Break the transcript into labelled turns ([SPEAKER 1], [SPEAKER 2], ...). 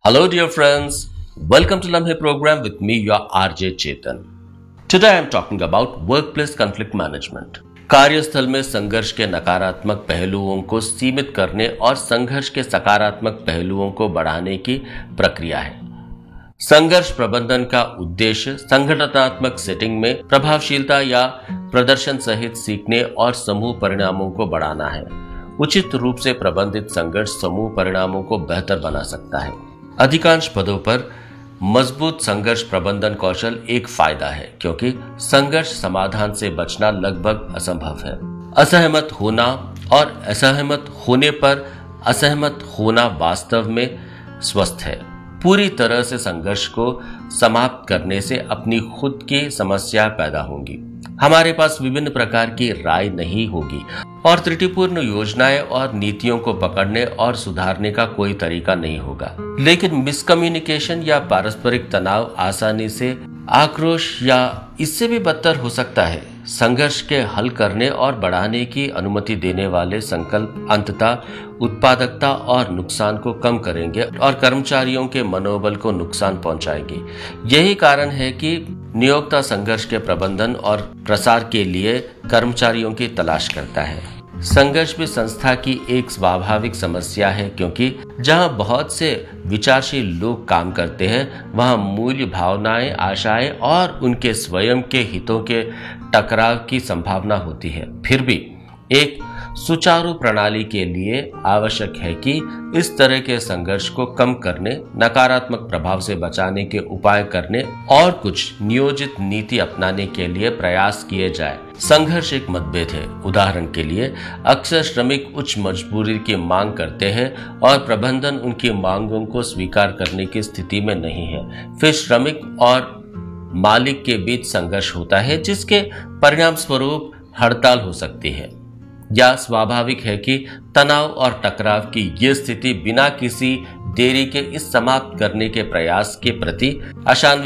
[SPEAKER 1] Hello, dear friends. Welcome to Lamhe program with me, your RJ Chetan. Today I am talking about workplace conflict management. कार्यस्थल में संघर्ष के नकारात्मक पहलुओं को सीमित करने और संघर्ष के सकारात्मक पहलुओं को बढ़ाने की प्रक्रिया है। संघर्ष प्रबंधन का उद्देश्य संगठनात्मक सेटिंग में प्रभावशीलता या प्रदर्शन सहित सीखने और समूह परिणामों को बढ़ाना है। उचित रूप से प्रबंधित संघर्ष समूह परिणामों को बेहतर बना सकता है। अधिकांश पदों पर मजबूत संघर्ष प्रबंधन कौशल एक फायदा है, क्योंकि संघर्ष समाधान से बचना लगभग असंभव है। असहमत होना और असहमत होने पर असहमत होना वास्तव में स्वस्थ है। पूरी तरह से संघर्ष को समाप्त करने से अपनी खुद की समस्या पैदा होंगी। हमारे पास विभिन्न प्रकार की राय नहीं होगी और त्रुटिपूर्ण योजनाएं और नीतियों को पकड़ने और सुधारने का कोई तरीका नहीं होगा। लेकिन मिसकम्युनिकेशन या पारस्परिक तनाव आसानी से आक्रोश या इससे भी बदतर हो सकता है। संघर्ष के हल करने और बढ़ाने की अनुमति देने वाले संकल्प अंततः उत्पादकता और नुकसान को कम करेंगे और कर्मचारियों के मनोबल को नुकसान पहुंचाएंगे। यही कारण है कि नियोक्ता संघर्ष के प्रबंधन और प्रसार के लिए कर्मचारियों की तलाश करता है। संघर्ष भी संस्था की एक स्वाभाविक समस्या है, क्योंकि जहां बहुत से विचारशील लोग काम करते हैं, वहां मूल्य, भावनाएं, आशाएं और उनके स्वयं के हितों के टकराव की संभावना होती है। फिर भी एक सुचारू प्रणाली के लिए आवश्यक है कि इस तरह के संघर्ष को कम करने, नकारात्मक प्रभाव से बचाने के उपाय करने और कुछ नियोजित नीति अपनाने के लिए प्रयास किए जाए। संघर्ष एक मतभेद है। उदाहरण के लिए, अक्सर श्रमिक उच्च मजबूरी की मांग करते हैं और प्रबंधन उनकी मांगों को स्वीकार करने की स्थिति में नहीं है। फिर श्रमिक और मालिक के बीच संघर्ष होता है, जिसके परिणाम स्वरूप हड़ताल हो सकती है। या स्वाभाविक है कि तनाव और टकराव की ये स्थिति बिना किसी देरी के इस समाप्त करने के प्रयास के प्रति अशांत